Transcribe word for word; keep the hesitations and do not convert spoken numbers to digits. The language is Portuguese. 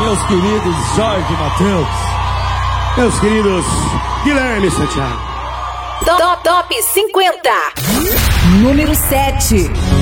meus queridos Jorge Mateus, meus queridos Guilherme Santiago. Top, top cinquenta. Número sete.